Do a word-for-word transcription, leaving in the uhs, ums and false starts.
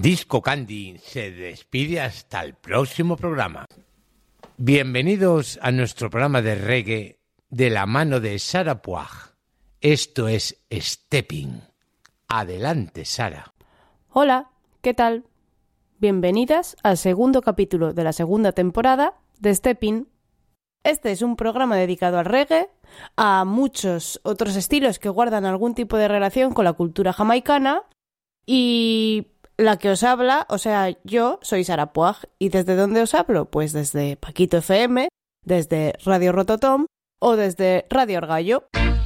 Disco Candy se despide hasta el próximo programa. Bienvenidos a nuestro programa de reggae de la mano de Sara Puig. Esto es Stepping. Adelante, Sara. Hola, ¿qué tal? Bienvenidas al segundo capítulo de la segunda temporada de Stepping. Este es un programa dedicado al reggae, a muchos otros estilos que guardan algún tipo de relación con la cultura jamaicana y la que os habla, o sea, yo soy Sara Puig. ¿Y desde dónde os hablo? Pues desde Paquito F M, desde Radio Rototom o desde Radio Orgallo.